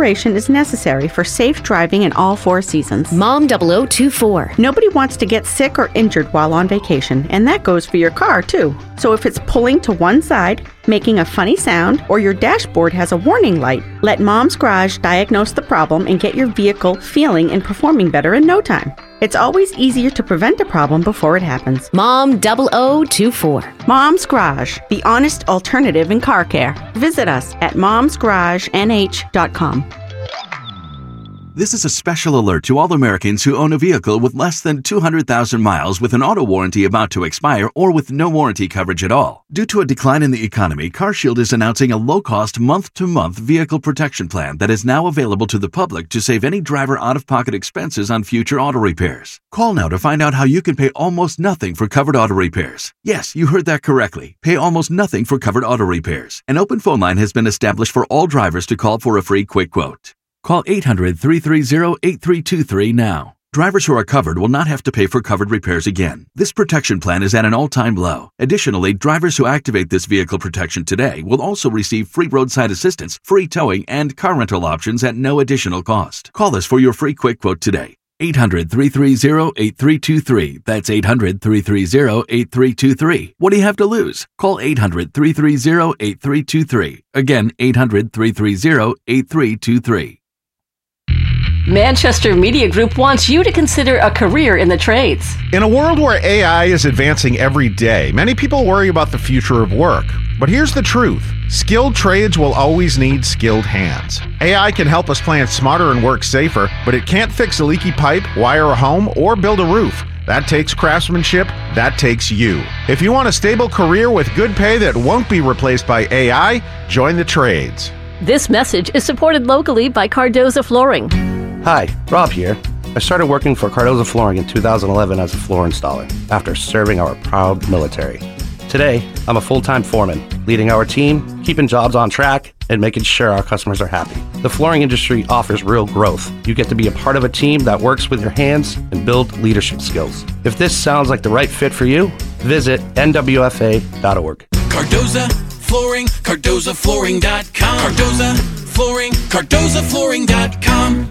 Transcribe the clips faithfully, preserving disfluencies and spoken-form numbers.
declaration is necessary for safe driving in all four seasons. Mom double oh two four. Nobody wants to get sick or injured while on vacation, and that goes for your car, too. So if it's pulling to one side, making a funny sound, or your dashboard has a warning light, let Mom's Garage diagnose the problem and get your vehicle feeling and performing better in no time. It's always easier to prevent a problem before it happens. Mom double oh two four. Mom's Garage, the honest alternative in car care. Visit us at moms garage n h dot com. This is a special alert to all Americans who own a vehicle with less than two hundred thousand miles with an auto warranty about to expire or with no warranty coverage at all. Due to a decline in the economy, CarShield is announcing a low-cost month-to-month vehicle protection plan that is now available to the public to save any driver out-of-pocket expenses on future auto repairs. Call now to find out how you can pay almost nothing for covered auto repairs. Yes, you heard that correctly. Pay almost nothing for covered auto repairs. An open phone line has been established for all drivers to call for a free quick quote. Call eight hundred, three three zero, eight three two three now. Drivers who are covered will not have to pay for covered repairs again. This protection plan is at an all-time low. Additionally, drivers who activate this vehicle protection today will also receive free roadside assistance, free towing, and car rental options at no additional cost. Call us for your free quick quote today. eight hundred, three three zero, eight three two three. That's eight hundred, three three zero, eight three two three. What do you have to lose? Call eight hundred, three three zero, eight three two three. Again, eight hundred, three three zero, eight three two three. Manchester Media Group wants you to consider a career in the trades. In a world where A I is advancing every day, many people worry about the future of work. But here's the truth. Skilled trades will always need skilled hands. A I can help us plan smarter and work safer, but it can't fix a leaky pipe, wire a home, or build a roof. That takes craftsmanship. That takes you. If you want a stable career with good pay that won't be replaced by A I, join the trades. This message is supported locally by Cardoza Flooring. Hi, Rob here. I started working for Cardoza Flooring in two thousand eleven as a floor installer after serving our proud military. Today, I'm a full-time foreman, leading our team, keeping jobs on track, and making sure our customers are happy. The flooring industry offers real growth. You get to be a part of a team that works with your hands and build leadership skills. If this sounds like the right fit for you, visit N W F A dot org. Cardoza Flooring, Cardoza Flooring dot com. Cardoza Flooring, Cardoza Flooring dot com.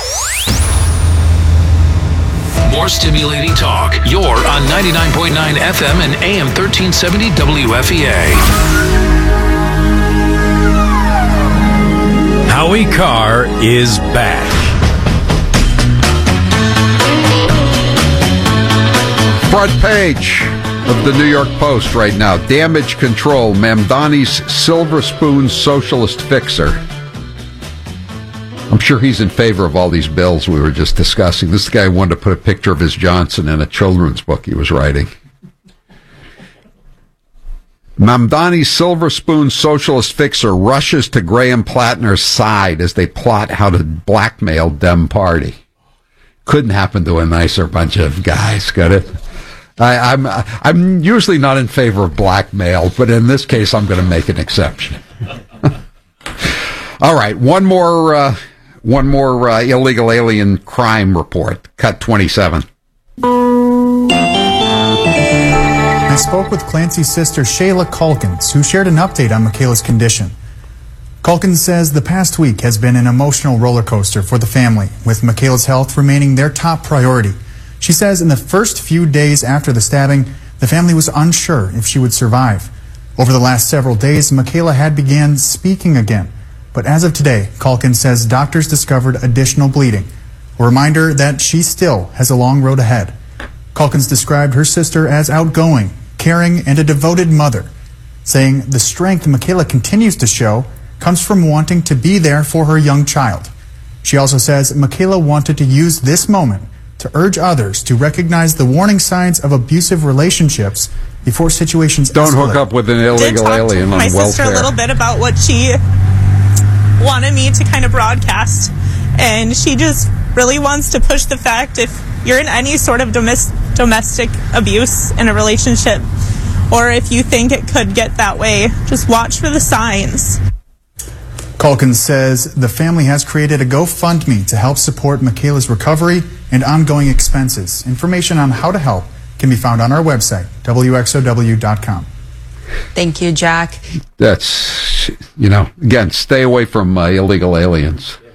More stimulating talk. You're on ninety-nine point nine F M and A M thirteen seventy W F E A. Howie Carr is back. Front page of the New York Post right now. Damage control. Mamdani's silver spoon socialist fixer. I'm sure he's in favor of all these bills we were just discussing. This guy wanted to put a picture of his Johnson in a children's book he was writing. Mamdani's silver spoon socialist fixer rushes to Graham Plattner's side as they plot how to blackmail Dem Party. Couldn't happen to a nicer bunch of guys, could it? I, I'm I'm usually not in favor of blackmail, but in this case, I'm going to make an exception. All right, one more uh, one more uh, illegal alien crime report. Cut twenty-seven. I spoke with Clancy's sister, Shayla Calkins, who shared an update on Michaela's condition. Calkins says the past week has been an emotional roller coaster for the family, with Michaela's health remaining their top priority. She says in the first few days after the stabbing, the family was unsure if she would survive. Over the last several days, Michaela had began speaking again. But as of today, Calkins says doctors discovered additional bleeding, a reminder that she still has a long road ahead. Calkins described her sister as outgoing, caring, and a devoted mother, saying the strength Michaela continues to show comes from wanting to be there for her young child. She also says Michaela wanted to use this moment to urge others to recognize the warning signs of abusive relationships before situations Don't escalate. hook up with an illegal alien on my welfare. sister a little bit about what she wanted me to kind of broadcast, and she just really wants to push the fact if you're in any sort of domes- domestic abuse in a relationship, or if you think it could get that way, just watch for the signs. Calkins says the family has created a GoFundMe to help support Michaela's recovery and ongoing expenses. Information on how to help can be found on our website, W X O W dot com. Thank you, Jack. That's, you know, again, stay away from uh, illegal aliens.